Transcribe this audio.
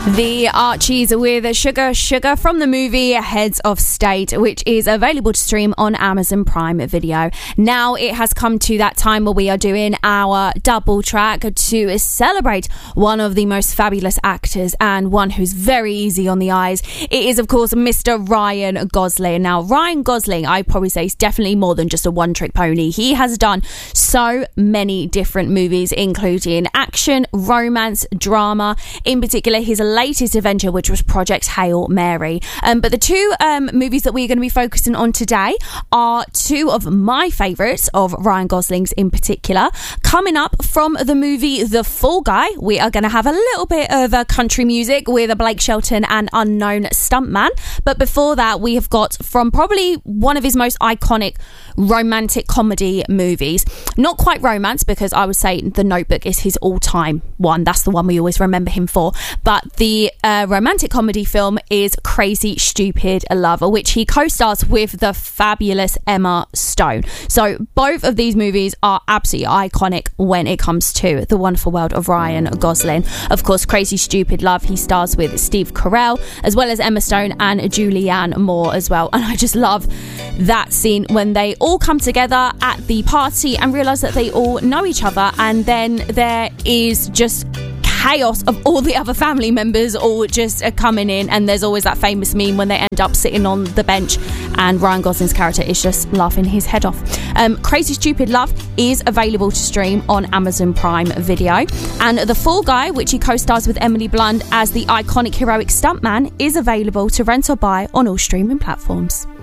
The Archies with Sugar Sugar from the movie Heads of State, which is available to stream on Amazon Prime Video. Now it has come to that time where we are doing our double track to celebrate one of the most fabulous actors and one who's very easy on the eyes. It is, of course, Mr. Ryan Gosling. Now, Ryan Gosling, I'd probably say, is definitely more than just a one-trick pony. He has done so many different movies, including action, romance, drama. In particular, his latest adventure, which was Project Hail Mary. But the two movies that we're going to be focusing on today are two of my favourites of Ryan Gosling's in particular. Coming up from the movie The Fall Guy, we are going to have a little bit of country music with a Blake Shelton and Unknown Stuntman. But before that, we have got from probably one of his most iconic romantic comedy movies. Not quite romance, because I would say The Notebook is his all-time one. That's the one we always remember him for. But the romantic comedy film is Crazy Stupid Love, which he co-stars with the fabulous Emma Stone. So both of these movies are absolutely iconic when it comes to the wonderful world of Ryan Gosling. Of course, Crazy Stupid Love, he stars with Steve Carell, as well as Emma Stone and Julianne Moore as well. And I just love that scene when they all come together at the party and realise that they all know each other, and then there is just chaos of all the other family members all just coming in, and there's always that famous meme when they end up sitting on the bench and Ryan Gosling's character is just laughing his head off. Crazy Stupid Love is available to stream on Amazon Prime Video, and The Fall Guy, which he co-stars with Emily Blunt as the iconic heroic stuntman, is available to rent or buy on all streaming platforms.